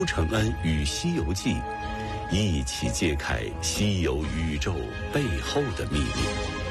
吴承恩与《西游记》，一起揭开西游宇宙背后的秘密。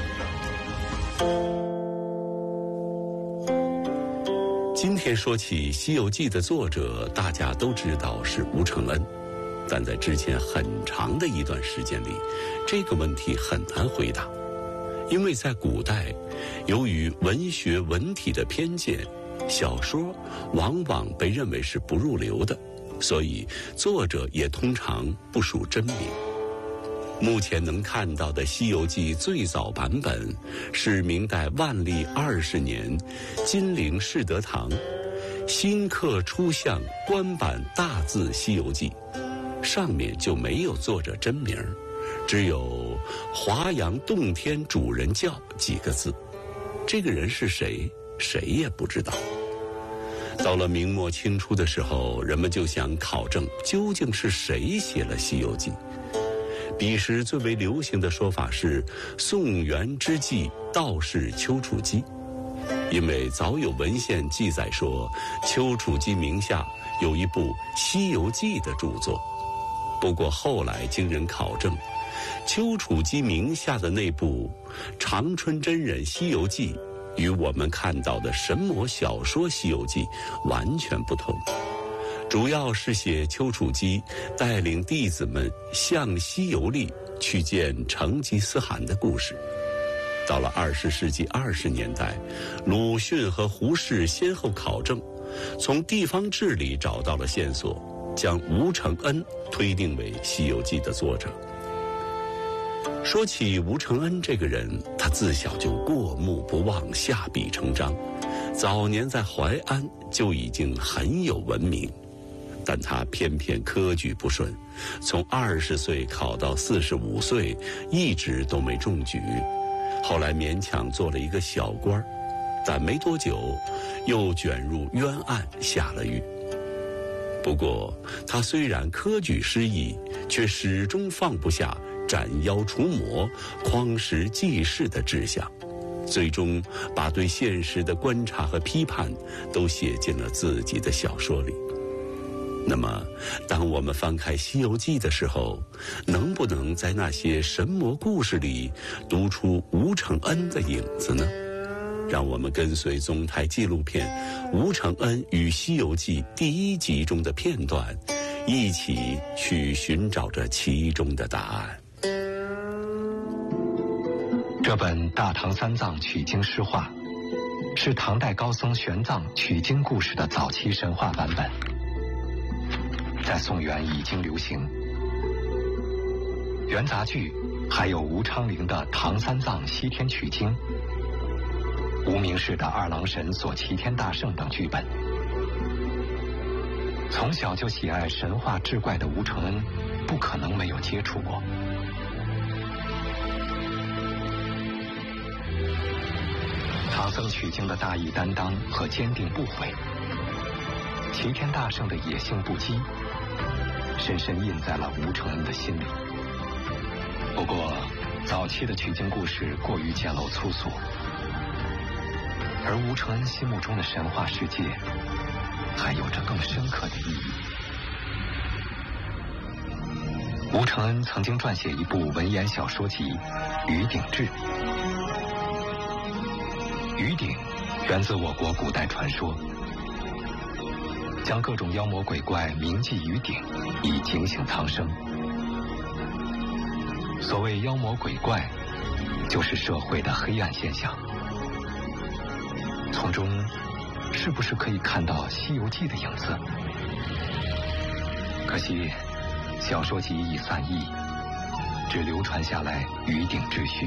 今天说起《西游记》的作者，大家都知道是吴承恩，但在之前很长的一段时间里，这个问题很难回答，因为在古代，由于文学文体的偏见，小说往往被认为是不入流的，所以作者也通常不属真名。目前能看到的《西游记》最早版本是明代万历20年金陵世德堂新刻初象官版大字《西游记》，上面就没有作者真名，只有华阳洞天主人教几个字。这个人是谁，谁也不知道。到了明末清初的时候，人们就想考证究竟是谁写了《西游记》。彼时最为流行的说法是宋元之际道士丘处机，因为早有文献记载说丘处机名下有一部《西游记》的著作。不过后来经人考证，丘处机名下的那部长春真人《西游记》与我们看到的神魔小说《西游记》完全不同，主要是写丘处机带领弟子们向西游历去见成吉思汗的故事。到了20世纪20年代，鲁迅和胡适先后考证，从地方志里找到了线索，将吴承恩推定为《西游记》的作者。说起吴承恩这个人，他自小就过目不忘，下笔成章，早年在淮安就已经很有闻名。但他偏偏科举不顺，从20岁考到45岁，一直都没中举。后来勉强做了一个小官，但没多久又卷入冤案下了狱。不过他虽然科举失意，却始终放不下斩妖除魔、匡时济世的志向，最终把对现实的观察和批判都写进了自己的小说里。那么当我们翻开《西游记》的时候，能不能在那些神魔故事里读出吴承恩的影子呢？让我们跟随总台纪录片《吴承恩与西游记》第1集中的片段，一起去寻找着其中的答案。 这本《大唐三藏取经诗话》是唐代高僧玄奘取经故事的早期神话版本，在宋元已经流行。元杂剧还有吴昌龄的《唐三藏西天取经》，无名氏的《二郎神锁齐天大圣》等剧本。从小就喜爱神话志怪的吴承恩，不可能没有接触过。唐僧取经的大义担当和坚定不悔，齐天大圣的野性不羁，深深印在了吴承恩的心里。不过早期的取经故事过于简陋粗俗，而吴承恩心目中的神话世界还有着更深刻的意义。吴承恩曾经撰写一部文言小说集《鱼鼎志》。鱼鼎源自我国古代传说，将各种妖魔鬼怪铭记于鼎，以警醒苍生。所谓妖魔鬼怪，就是社会的黑暗现象。从中是不是可以看到《西游记》的影子？可惜小说集已散佚，只流传下来鱼鼎志序。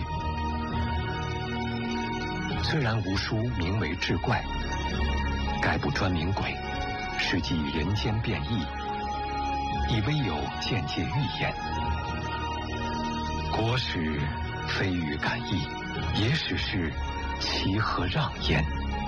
虽然无书名为志怪，概不专名鬼，实际人间变异，亦微有间接预言。国史非语感意，野史是其何让焉？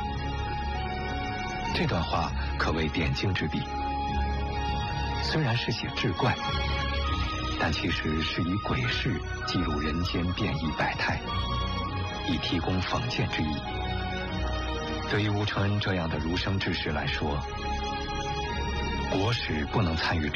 这段话可谓点睛之笔。虽然是写志怪，但其实是以鬼事记录人间变异百态，以提供讽谏之意。对于吴承恩这样的儒生志士来说， 国史不能参与